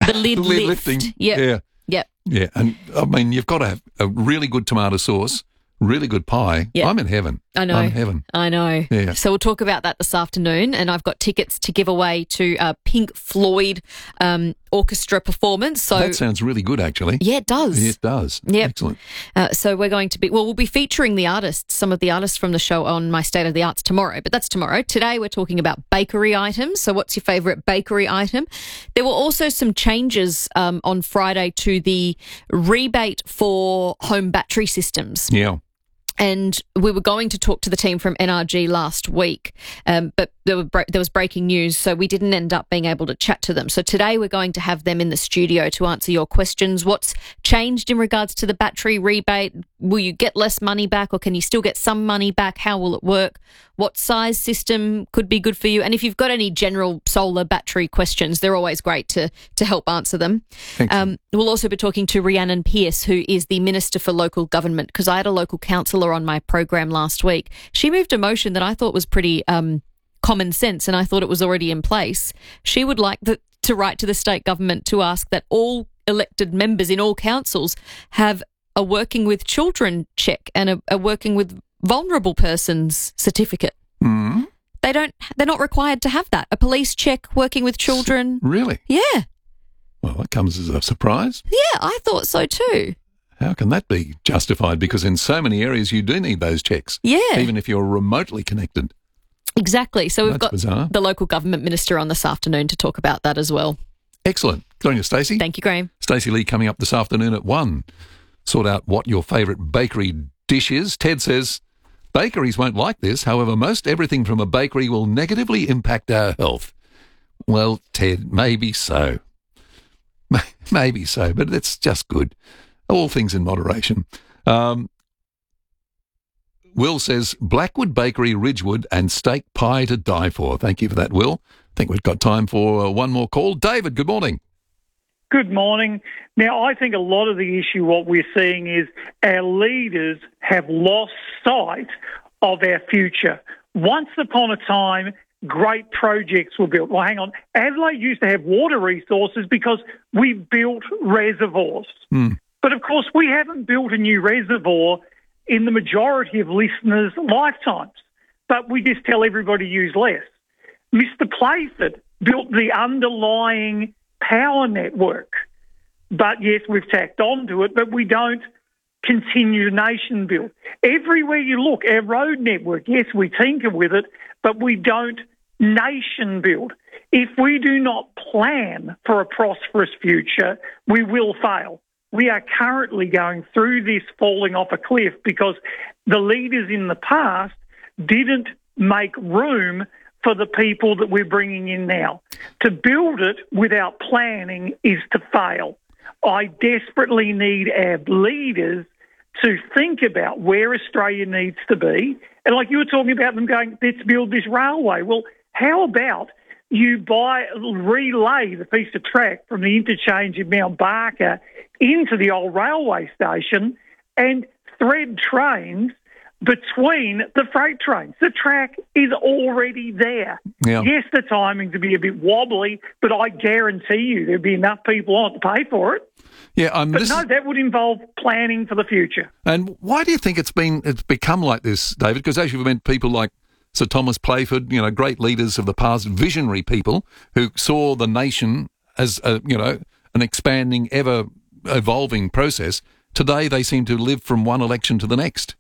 The lid lifting. Yep. Yeah. Yep. Yeah. And, I mean, you've got to have a really good tomato sauce, really good pie. Yep. I'm in heaven. I know. I'm in heaven. I know. Yeah. So we'll talk about that this afternoon, and I've got tickets to give away to a Pink Floyd orchestra performance. So That sounds really good, actually. yeah, it does. It does. Yep. Excellent. So we're going to we'll be featuring the artists, some of the artists from the show on My State of the Arts tomorrow, but that's tomorrow. Today we're talking about bakery items. So what's your favourite bakery item? There were also some changes on Friday to the rebate for home battery systems. Yeah. And we were going to talk to the team from NRG last week, but there was breaking news, so we didn't end up being able to chat to them. So today we're going to have them in the studio to answer your questions. What's changed in regards to the battery rebate? Will you get less money back, or can you still get some money back? How will it work? What size system could be good for you? And if you've got any general solar battery questions, they're always great to help answer them. We'll also be talking to Rhiannon Pearce, who is the Minister for Local Government, because I had a local councillor on my program last week. She moved a motion that I thought was pretty common sense, and I thought it was already in place. She would like to write to the state government to ask that all elected members in all councils have a working with children check and a working with vulnerable persons certificate. Mm. They're not required to have that. A police check working with children. Really? Yeah. Well, that comes as a surprise. Yeah, I thought so too. How can that be justified? Because in so many areas you do need those checks. Yeah. Even if you're remotely connected. Exactly. So we've That's got bizarre. the local government minister on this afternoon to talk about that as well. Excellent. Good on you, Stacey. Thank you, Graham. Stacey Lee coming up this afternoon at 1. Sort out what your favourite bakery dish is. Ted says bakeries won't like this. However, most everything from a bakery will negatively impact our health. Well, Ted, maybe so. Maybe so, but it's just good. All things in moderation. Will says Blackwood Bakery, Ridgewood, and steak pie to die for. Thank you for that, Will. I think we've got time for one more call. David, good morning. Good morning. Now, I think a lot of the issue, what we're seeing is our leaders have lost sight of our future. Once upon a time, great projects were built. Well, hang on. Adelaide used to have water resources because we built reservoirs. But, of course, we haven't built a new reservoir in the majority of listeners' lifetimes. But we just tell everybody to use less. Mr. Playford built the underlying power network. But, yes, we've tacked onto it, but we don't continue nation build. Everywhere you look, our road network, yes, we tinker with it, but we don't nation build. If we do not plan for a prosperous future, we will fail. We are currently going through this falling off a cliff because the leaders in the past didn't make room for the people that we're bringing in now. To build it without planning is to fail. I desperately need our leaders to think about where Australia needs to be. And like you were talking about them going, let's build this railway. Well, how about you relay the piece of track from the interchange in Mount Barker into the old railway station and thread trains between the freight trains. The track is already there. Yeah. Yes, the timing to be a bit wobbly, but I guarantee you there'll be enough people on to pay for it. Yeah, But no, that would involve planning for the future. And why do you think it's become like this, David? Because as you've meant, people like Sir Thomas Playford, great leaders of the past, visionary people who saw the nation as an expanding, ever evolving process. Today, they seem to live from one election to the next.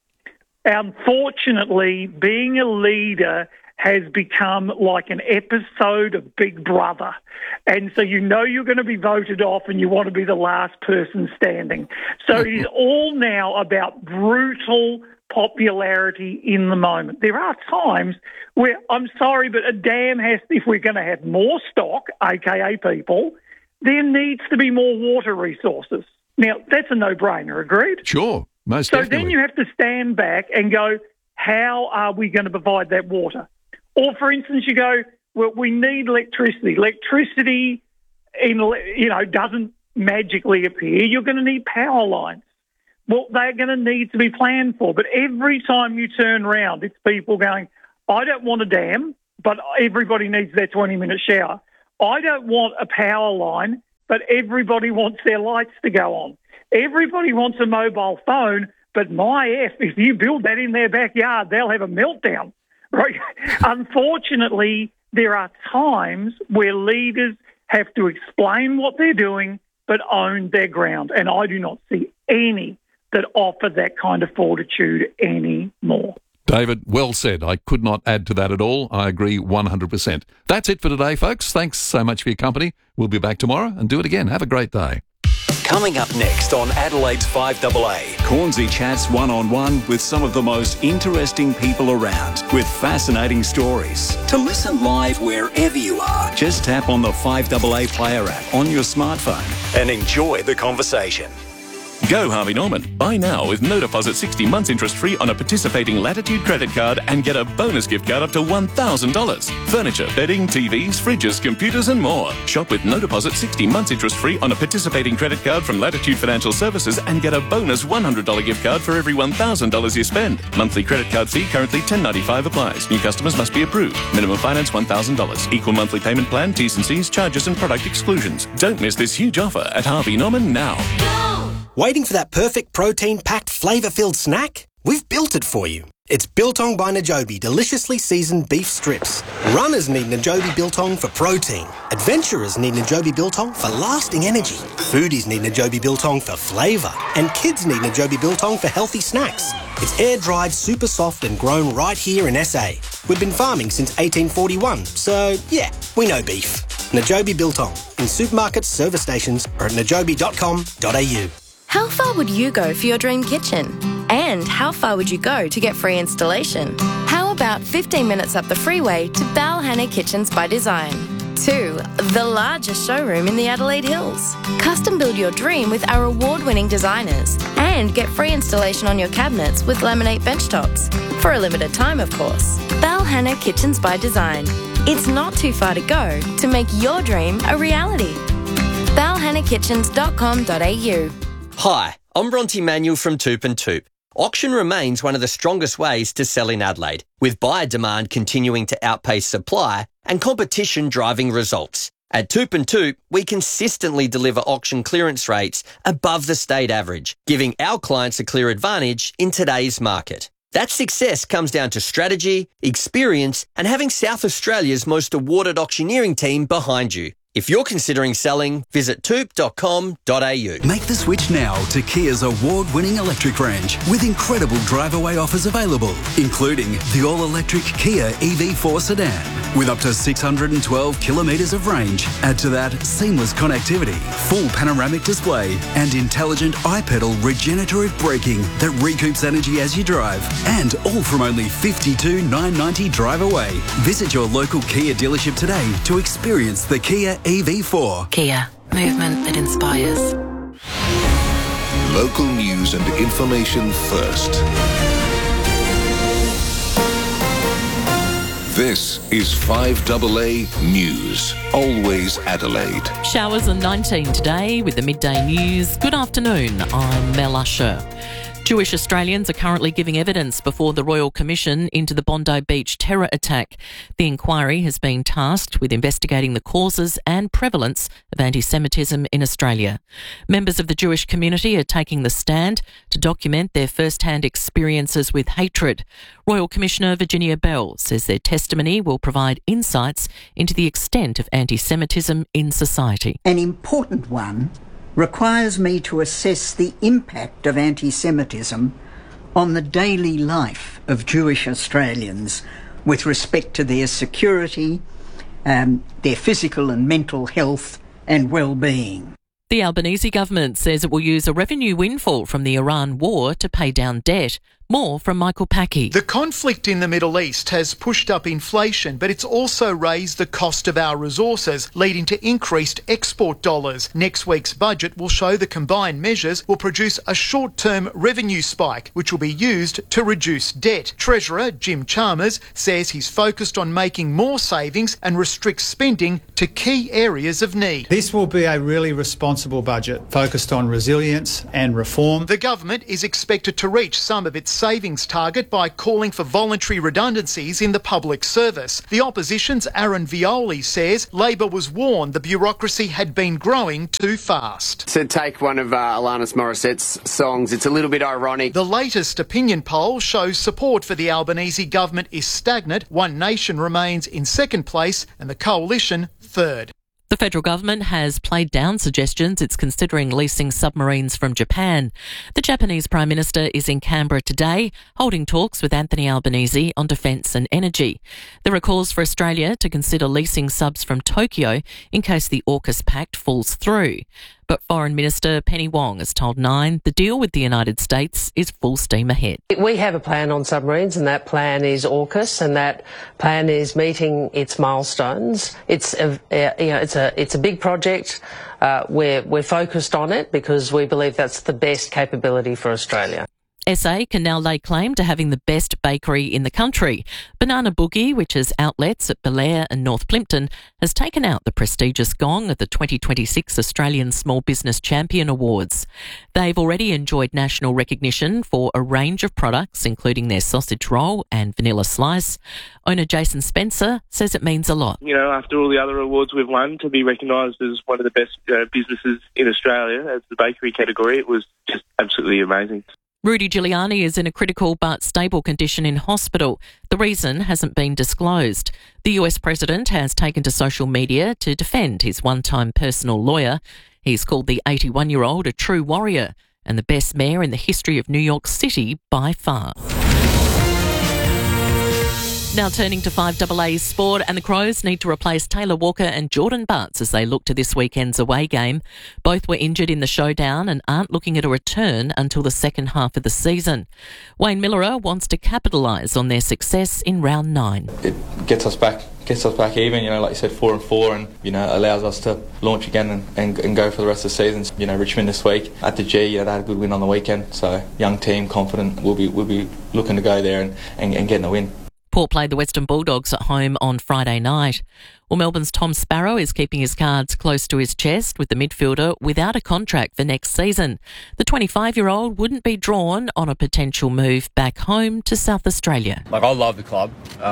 Unfortunately, being a leader has become like an episode of Big Brother. And so you're going to be voted off and you want to be the last person standing. So it is all now about brutal popularity in the moment. There are times where, I'm sorry, but a dam if we're going to have more stock, aka people, there needs to be more water resources. Now, that's a no-brainer, agreed? Sure, most So definitely. then you have to stand back and go, how are we going to provide that water? Or, for instance, you go, well, we need electricity. Electricity, doesn't magically appear. You're going to need power lines. Well, they're going to need to be planned for. But every time you turn around, it's people going, I don't want a dam, but everybody needs their 20-minute shower. I don't want a power line, but everybody wants their lights to go on. Everybody wants a mobile phone, but if you build that in their backyard, they'll have a meltdown, right? Unfortunately, there are times where leaders have to explain what they're doing, but own their ground. And I do not see any that offer that kind of fortitude anymore. David, well said. I could not add to that at all. I agree 100%. That's it for today, folks. Thanks so much for your company. We'll be back tomorrow and do it again. Have a great day. Coming up next on Adelaide's 5AA, Cornsey chats one-on-one with some of the most interesting people around with fascinating stories. to listen live wherever you are Just tap on the 5AA Player app on your smartphone. and enjoy the conversation. Go Harvey Norman. Buy now with no deposit 60 months interest free on a participating Latitude credit card and get a bonus gift card up to $1,000. Furniture, bedding, TVs, fridges, computers and more. Shop with no deposit 60 months interest free on a participating credit card from Latitude Financial Services and get a bonus $100 gift card for every $1,000 you spend. Monthly credit card fee currently $10.95 applies. New customers must be approved. Minimum finance $1,000. Equal monthly payment plan, T's and C's, charges and product exclusions. Don't miss this huge offer at Harvey Norman now. Waiting for that perfect protein-packed, flavour-filled snack? We've built it for you. It's Biltong by Najobi deliciously seasoned beef strips. Runners need Najobi Biltong for protein. Adventurers need Najobi Biltong for lasting energy. Foodies need Najobi Biltong for flavour. And kids need Najobi Biltong for healthy snacks. It's air-dried, super soft and grown right here in SA. We've been farming since 1841, so yeah, we know beef. Najobi Biltong in supermarkets, service stations or at najobi.com.au. How far would you go for your dream kitchen? And how far would you go to get free installation? How about 15 minutes up the freeway to Balhanna Kitchens by Design? 2. The largest showroom in the Adelaide Hills. Custom build your dream with our award-winning designers and get free installation on your cabinets with laminate benchtops. For a limited time, of course. Balhanna Kitchens by Design. It's not too far to go to make your dream a reality. balhannakitchens.com.au. Hi, I'm Bronte Manuel from Toop and Toop. Auction remains one of the strongest ways to sell in Adelaide, with buyer demand continuing to outpace supply and competition driving results. At Toop and Toop, we consistently deliver auction clearance rates above the state average, giving our clients a clear advantage in today's market. That success comes down to strategy, experience, and having South Australia's most awarded auctioneering team behind you. If you're considering selling, visit toop.com.au. Make the switch now to Kia's award-winning electric range with incredible drive-away offers available, including the all-electric Kia EV4 sedan with up to 612 kilometres of range. Add to that seamless connectivity, full panoramic display and intelligent iPedal regenerative braking that recoups energy as you drive. And all from only $52,990 drive away. Visit your local Kia dealership today to experience the Kia EV4. Kia, movement that inspires. Local news and information first. This is 5AA News. Always Adelaide. Showers are 19 today with the midday news. Good afternoon, I'm Mel Usher. Jewish Australians are currently giving evidence before the Royal Commission into the Bondi Beach terror attack. The inquiry has been tasked with investigating the causes and prevalence of anti-Semitism in Australia. Members of the Jewish community are taking the stand to document their first-hand experiences with hatred. Royal Commissioner Virginia Bell says their testimony will provide insights into the extent of anti-Semitism in society. An important one requires me to assess the impact of anti-Semitism on the daily life of Jewish Australians with respect to their security, their physical and mental health and well-being. The Albanese government says it will use a revenue windfall from the Iran war to pay down debt. More from Michael Packey. The conflict in the Middle East has pushed up inflation, but it's also raised the cost of our resources, leading to increased export dollars. Next week's budget will show the combined measures will produce a short-term revenue spike, which will be used to reduce debt. Treasurer Jim Chalmers says he's focused on making more savings and restrict spending to key areas of need. This will be a really responsible budget, focused on resilience and reform. The government is expected to reach some of its savings target by calling for voluntary redundancies in the public service. The opposition's Aaron Violi says Labor was warned the bureaucracy had been growing too fast. To take one of Alanis Morissette's songs, it's a little bit ironic. The latest opinion poll shows support for the Albanese government is stagnant. One Nation remains in second place and the Coalition third. The federal government has played down suggestions it's considering leasing submarines from Japan. The Japanese Prime Minister is in Canberra today, holding talks with Anthony Albanese on defence and energy. There are calls for Australia to consider leasing subs from Tokyo in case the AUKUS pact falls through. But Foreign Minister Penny Wong has told Nine the deal with the United States is full steam ahead. We have a plan on submarines, and that plan is AUKUS, and that plan is meeting its milestones. It's a big project. We're focused on it because we believe that's the best capability for Australia. SA can now lay claim to having the best bakery in the country. Banana Boogie, which has outlets at Belair and North Plympton, has taken out the prestigious gong at the 2026 Australian Small Business Champion Awards. They've already enjoyed national recognition for a range of products, including their sausage roll and vanilla slice. Owner Jason Spencer says it means a lot. You know, after all the other awards we've won, to be recognised as one of the best businesses in Australia as the bakery category, it was just absolutely amazing. Rudy Giuliani is in a critical but stable condition in hospital. The reason hasn't been disclosed. The US president has taken to social media to defend his one-time personal lawyer. He's called the 81-year-old a true warrior and the best mayor in the history of New York City by far. Now turning to 5AA sport, and the Crows need to replace Taylor Walker and Jordan Butts as they look to this weekend's away game. Both were injured in the showdown and aren't looking at a return until the second half of the season. Wayne Millerer wants to capitalise on their success in round 9. It gets us back even, you know, like you said, 4-4, and, you know, allows us to launch again and go for the rest of the season. You know, Richmond this week at the G, you know, they had a good win on the weekend, so young team, confident, we'll be looking to go there and getting the win. Port played the Western Bulldogs at home on Friday night. Well, Melbourne's Tom Sparrow is keeping his cards close to his chest with the midfielder without a contract for next season. The 25-year-old wouldn't be drawn on a potential move back home to South Australia. I love the club.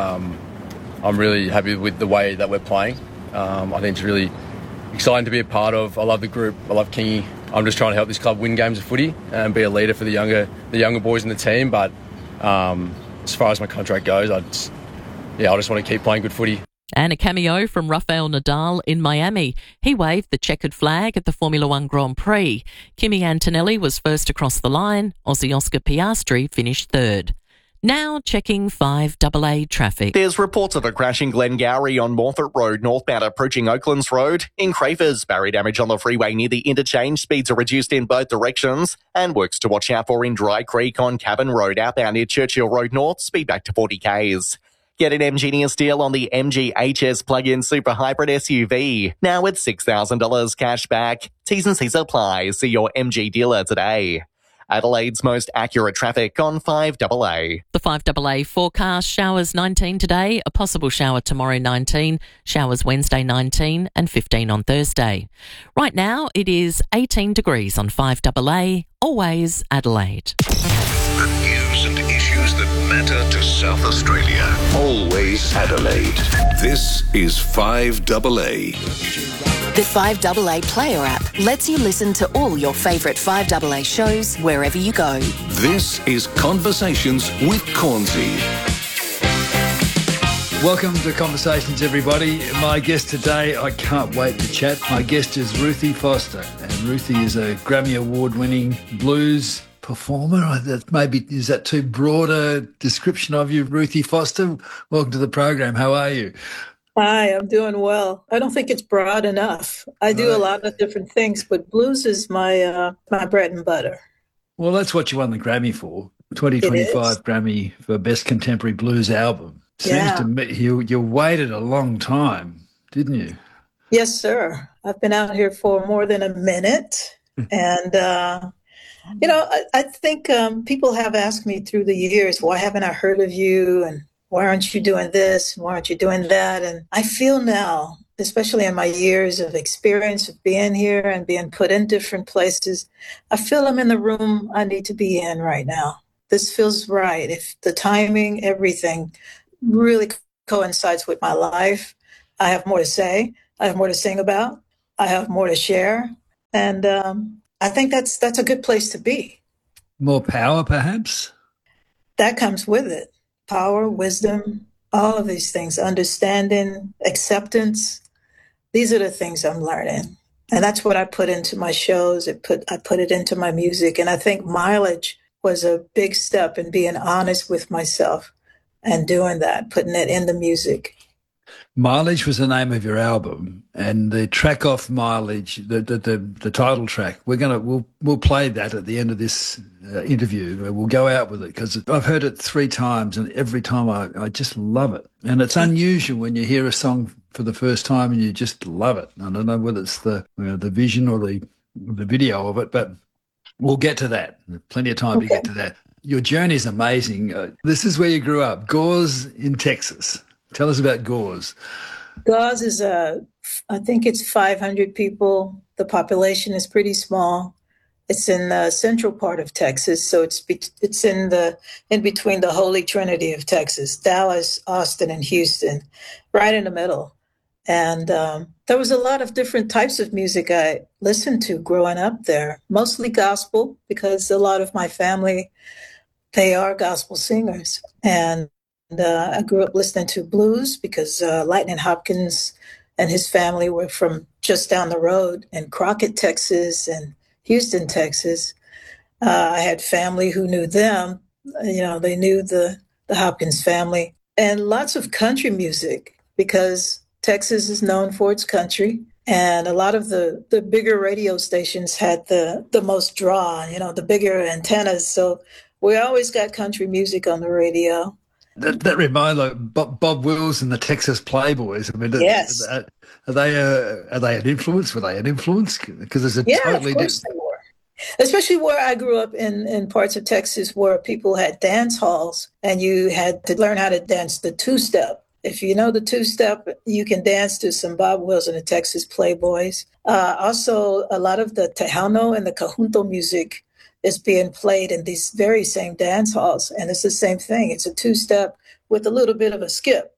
I'm really happy with the way that we're playing. I think it's really exciting to be a part of. I love the group. I love Kingy. I'm just trying to help this club win games of footy and be a leader for the younger boys in the team. But as far as my contract goes, I just want to keep playing good footy. And a cameo from Rafael Nadal in Miami. He waved the checkered flag at the Formula One Grand Prix. Kimi Antonelli was first across the line. Aussie Oscar Piastri finished third. Now checking 5AA traffic. There's reports of a crash in Glengarry on Morford Road, northbound approaching Oaklands Road. In Crafers, barrier damage on the freeway near the interchange. Speeds are reduced in both directions. And works to watch out for in Dry Creek on Cabin Road, outbound near Churchill Road North. Speed back to 40 k's. Get an MGenius deal on the MG HS plug-in super hybrid SUV. Now at $6,000 cash back. T's and C's apply. See your MG dealer today. Adelaide's most accurate traffic on 5AA. The 5AA forecast: showers 19 today, a possible shower tomorrow 19, showers Wednesday 19 and 15 on Thursday. Right now it is 18 degrees on 5AA, always Adelaide. The news and issues that matter to South Australia. Always Adelaide. This is 5AA. The 5AA Player app lets you listen to all your favourite 5AA shows wherever you go. This is Conversations with Cornsey. Welcome to Conversations, everybody. My guest today, I can't wait to chat. My guest is Ruthie Foster, and Ruthie is a Grammy Award-winning blues performer. Is that too broad a description of you, Ruthie Foster? Welcome to the program. How are you? Hi, I'm doing well. I don't think it's broad enough. I do a lot of different things, but blues is my bread and butter. Well, that's what you won the Grammy for. 2025 Grammy for Best Contemporary Blues Album. Seems to me you waited a long time, didn't you? Yes, sir. I've been out here for more than a minute. And, I think people have asked me through the years, why haven't I heard of you? And why aren't you doing this? Why aren't you doing that? And I feel now, especially in my years of experience of being here and being put in different places, I feel I'm in the room I need to be in right now. this feels right. If the timing, everything really coincides with my life, I have more to say. I have more to sing about. I have more to share. And I think that's a good place to be. More power, perhaps? That comes with it. Power, wisdom, all of these things, understanding, acceptance. These are the things I'm learning. And that's what I put into my shows. I put it into my music. And I think Mileage was a big step in being honest with myself and doing that, putting it in the music. Mileage was the name of your album, and the track off Mileage, the title track, we'll play that at the end of this interview. We'll go out with it because I've heard it 3 times, and every time I just love it. And it's unusual when you hear a song for the first time and you just love it. I don't know whether it's the vision or the video of it, but we'll get to that. Plenty of time to get to that. Your journey is amazing. This is where you grew up, Gores in Texas. Tell us about Gores. Gores is I think it's 500 people. The population is pretty small. It's in the central part of Texas, so it's in between the Holy Trinity of Texas, Dallas, Austin, and Houston, right in the middle. And there was a lot of different types of music I listened to growing up there, mostly gospel, because a lot of my family, they are gospel singers. And I grew up listening to blues because Lightning Hopkins and his family were from just down the road in Crockett, Texas, and Houston, Texas. I had family who knew them. They knew the Hopkins family. And lots of country music because Texas is known for its country. And a lot of the bigger radio stations had the most draw, the bigger antennas. So we always got country music on the radio. That reminds me of Bob Wills and the Texas Playboys. I mean, yes. Are they an influence? Were they an influence? Because it's totally of course they were. Especially where I grew up in parts of Texas where people had dance halls and you had to learn how to dance the two-step. If you know the two-step, you can dance to some Bob Wills and the Texas Playboys. Also, a lot of the Tejano and the Conjunto music is being played in these very same dance halls. And it's the same thing. It's a two-step with a little bit of a skip.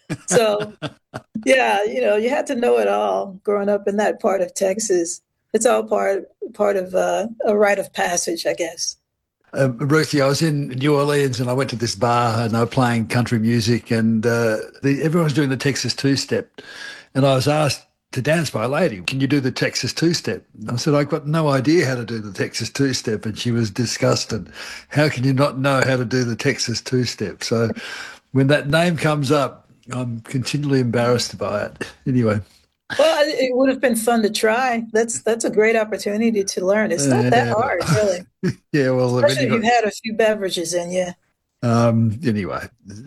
So, yeah, you had to know it all growing up in that part of Texas. It's all part of a rite of passage, I guess. Ruthie, I was in New Orleans and I went to this bar and they were playing country music and everyone was doing the Texas two-step. And I was asked to dance by a lady, can you do the Texas two-step? I said, I've got no idea how to do the Texas two-step. And she was disgusted. How can you not know how to do the Texas two-step? So when that name comes up, I'm continually embarrassed by it. Anyway. Well, it would have been fun to try. That's a great opportunity to learn. It's not that hard, really. Yeah, well, especially if you've had a few beverages in you. Anyway,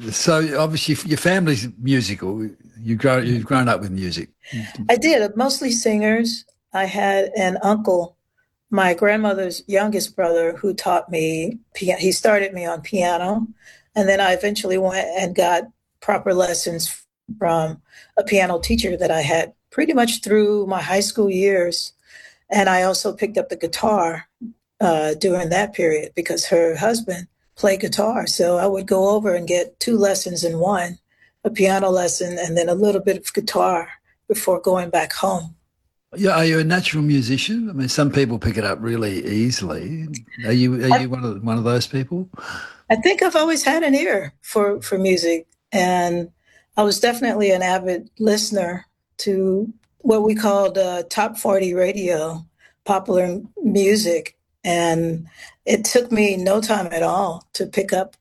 so obviously your family's musical. You've grown up with music. I did, mostly singers. I had an uncle, my grandmother's youngest brother, who taught me. He started me on piano, and then I eventually went and got proper lessons from a piano teacher that I had pretty much through my high school years. And I also picked up the guitar during that period because her husband played guitar. So I would go over and get 2 lessons in one, a piano lesson and then a little bit of guitar before going back home. Yeah, are you a natural musician? I mean, some people pick it up really easily. Are you one of those people? I think I've always had an ear for music, and I was definitely an avid listener to what we called top 40 radio, popular music. And it took me no time at all to pick up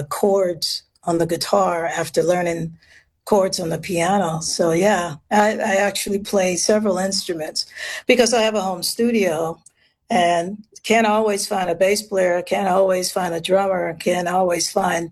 chords on the guitar after learning chords on the piano. So yeah, I actually play several instruments because I have a home studio and can't always find a bass player, can't always find a drummer, can't always find,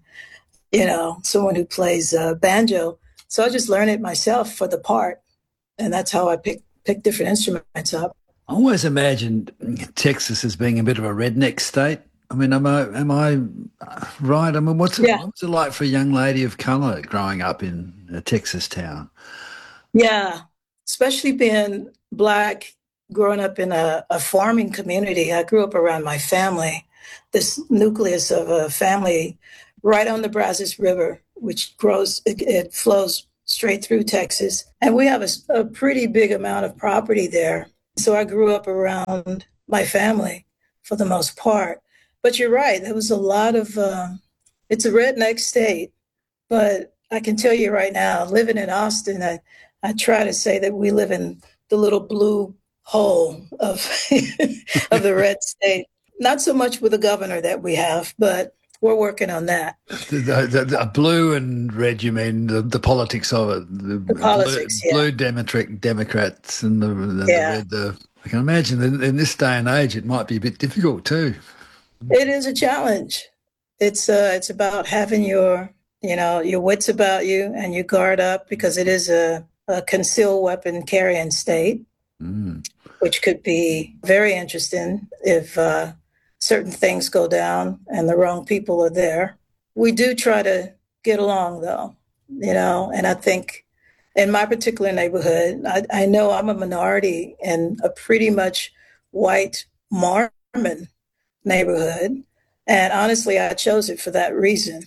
someone who plays banjo. So I just learned it myself for the part. And that's how I pick different instruments up. I always imagined Texas as being a bit of a redneck state. I mean, am I right? I mean, what's it like for a young lady of colour growing up in a Texas town? Yeah, especially being Black, growing up in a farming community. I grew up around my family. this nucleus of a family right on the Brazos River, which grows, it flows straight through Texas. And we have a pretty big amount of property there. So I grew up around my family for the most part. But you're right, there was a lot of, it's a redneck state, but I can tell you right now, living in Austin, I try to say that we live in the little blue hole of of the red state. Not so much with the governor that we have, but we're working on that. The blue and red, you mean the politics of it? The politics, blue Democrats and the red. I can imagine in this day and age, it might be a bit difficult too. It is a challenge. It's about having your wits about you and you guard up, because it is a concealed weapon carrying state, which could be very interesting if certain things go down and the wrong people are there. We do try to get along, though, and I think in my particular neighborhood, I know I'm a minority in a pretty much white Mormon neighborhood. And honestly, I chose it for that reason.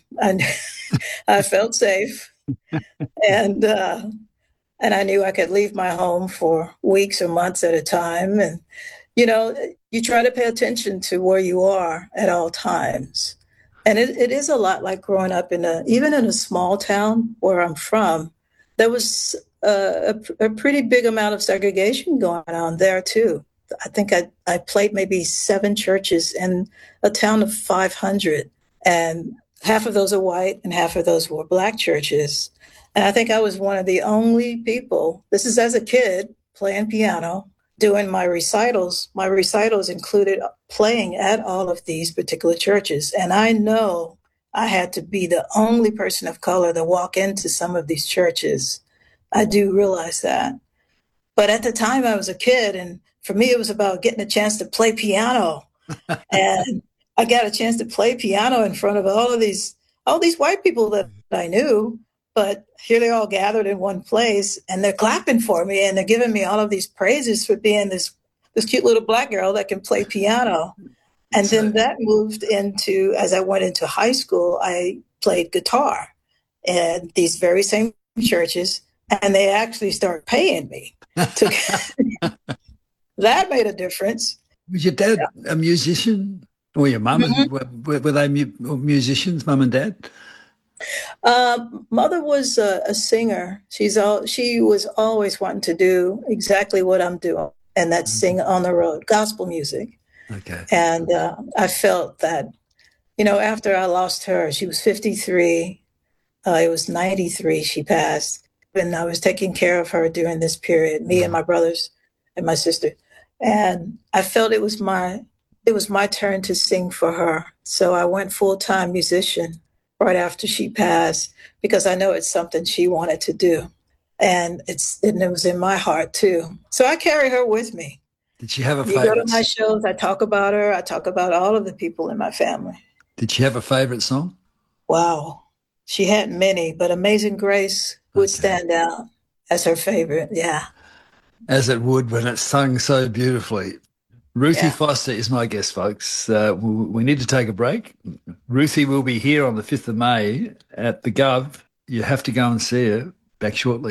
I felt safe, and I knew I could leave my home for weeks or months at a time. And, you try to pay attention to where you are at all times. And it is a lot like growing up even in a small town where I'm from. There was a pretty big amount of segregation going on there, too. I think I played maybe 7 churches in a town of 500, and half of those are white and half of those were Black churches. And I think I was one of the only people, this is as a kid, playing piano, doing my recitals. My recitals included playing at all of these particular churches. And I know I had to be the only person of color to walk into some of these churches. I do realize that. But at the time I was a kid, and for me, it was about getting a chance to play piano. And I got a chance to play piano in front of all these white people that I knew. But here they're all gathered in one place, and they're clapping for me, and they're giving me all of these praises for being this cute little Black girl that can play piano. And then that moved into, as I went into high school, I played guitar at these very same churches, and they actually started paying me. That made a difference. Was your dad a musician? Or your mum? Were they musicians, mum and dad? Mother was a singer. She was always wanting to do exactly what I'm doing, and that's sing on the road, gospel music. Okay. And I felt that, after I lost her, she was 53. It was 93 she passed. And I was taking care of her during this period, me and my brothers and my sister. And I felt it was my turn to sing for her. So I went full-time musician right after she passed, because I know it's something she wanted to do. And it was in my heart too. So I carry her with me. Did she have a favorite? You go to my shows, I talk about her. I talk about all of the people in my family. Did she have a favorite song? Wow. She had many, but Amazing Grace would stand out as her favorite. Yeah. As it would when it's sung so beautifully. Ruthie Foster is my guest, folks. We need to take a break. Ruthie will be here on the 5th of May at the Gov. You have to go and see her. Back shortly.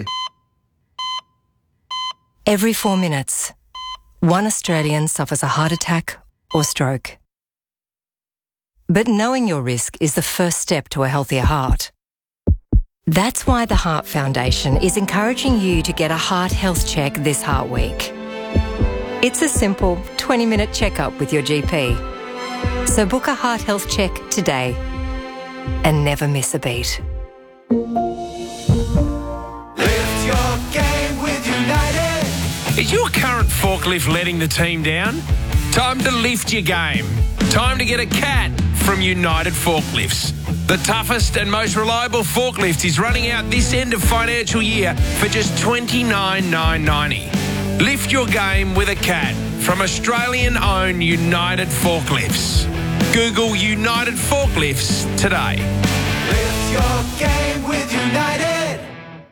Every 4 minutes, one Australian suffers a heart attack or stroke. But knowing your risk is the first step to a healthier heart. That's why the Heart Foundation is encouraging you to get a heart health check this Heart Week. It's a simple 20-minute checkup with your GP. So book a heart health check today and never miss a beat. Lift your game with United. Is your current forklift letting the team down? Time to lift your game. Time to get a CAT from United Forklifts. The toughest and most reliable forklift is running out this end of financial year for just $29,990. Lift your game with a CAT from Australian-owned United Forklifts. Google United Forklifts today. Lift your game with United.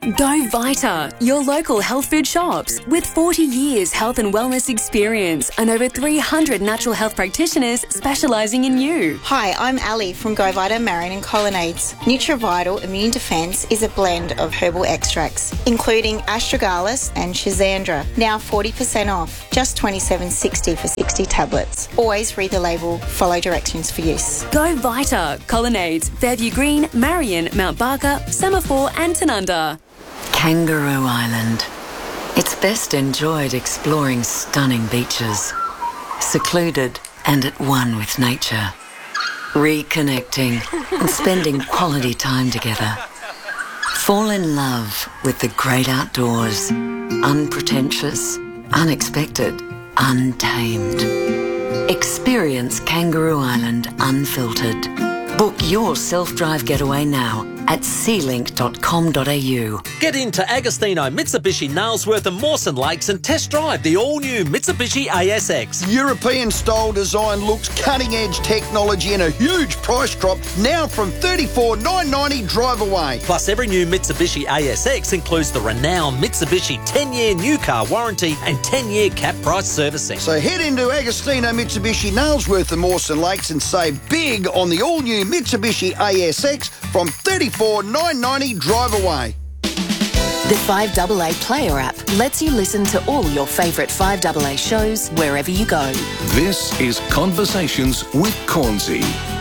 Go Vita, your local health food shops. With 40 years health and wellness experience and over 300 natural health practitioners specialising in you. Hi, I'm Ali from Go Vita Marion and Colonnades. NutriVital Immune Defence is a blend of herbal extracts, including astragalus and schizandra. Now 40% off, just $27.60 for 60 tablets. Always read the label, follow directions for use. Go Vita, Colonnades, Fairview Green, Marion, Mount Barker, Semaphore and Tanunda. Kangaroo Island. It's best enjoyed exploring stunning beaches, secluded and at one with nature, reconnecting and spending quality time together. Fall in love with the great outdoors, unpretentious, unexpected, untamed. Experience Kangaroo Island unfiltered. Book your self-drive getaway now at sealink.com.au. Get into Agostino Mitsubishi Nailsworth and Mawson Lakes and test drive the all-new Mitsubishi ASX. European-style design looks, cutting-edge technology and a huge price drop now from $34,990 drive away. Plus, every new Mitsubishi ASX includes the renowned Mitsubishi 10-year new car warranty and 10-year cap price servicing. So head into Agostino Mitsubishi Nailsworth and Mawson Lakes and save big on the all-new Mitsubishi ASX from $34,990 drive away. The 5AA Player app lets you listen to all your favourite 5AA shows wherever you go. This is Conversations with Cornsey.